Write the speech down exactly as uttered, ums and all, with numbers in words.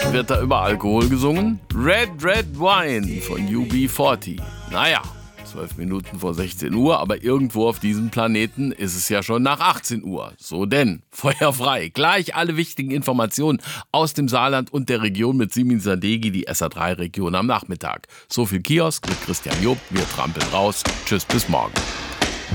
Wird da über Alkohol gesungen? Red Red Wine von U B vierzig. Naja, zwölf Minuten vor sechzehn Uhr, aber irgendwo auf diesem Planeten ist es ja schon nach achtzehn Uhr. So denn, Feuer frei. Gleich alle wichtigen Informationen aus dem Saarland und der Region mit Simin Sadeghi, die S A drei Region am Nachmittag. So viel Kiosk mit Christian Job. Wir trampeln raus. Tschüss, bis morgen.